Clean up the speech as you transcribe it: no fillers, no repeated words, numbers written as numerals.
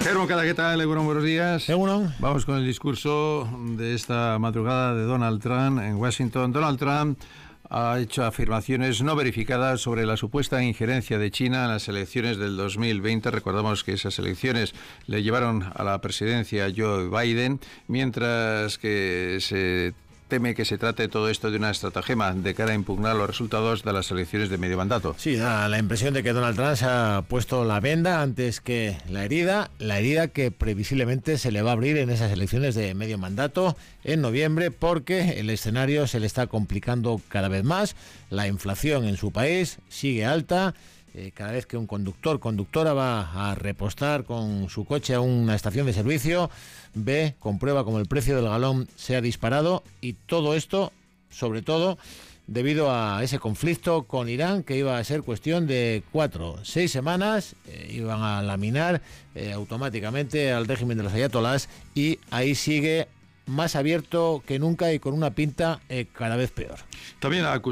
Germán, ¿qué tal? Egunon, buenos días. Egunon. Vamos con el discurso de esta madrugada de Donald Trump en Washington. Donald Trump ha hecho afirmaciones no verificadas sobre la supuesta injerencia de China en las elecciones del 2020. Recordamos que esas elecciones le llevaron a la presidencia a Joe Biden, mientras que se teme que se trate todo esto de una estratagema de cara a impugnar los resultados de las elecciones de medio mandato. Sí, da la impresión de que Donald Trump se ha puesto la venda antes que la herida que previsiblemente se le va a abrir en esas elecciones de medio mandato en noviembre, porque el escenario se le está complicando cada vez más. La inflación en su país sigue alta. Cada vez que un conductora va a repostar con su coche a una estación de servicio, comprueba como el precio del galón se ha disparado, y todo esto, sobre todo, debido a ese conflicto con Irán, que iba a ser cuestión de 4 o 6 semanas. Iban a laminar automáticamente al régimen de los ayatolás, y ahí sigue más abierto que nunca y con una pinta cada vez peor. También ha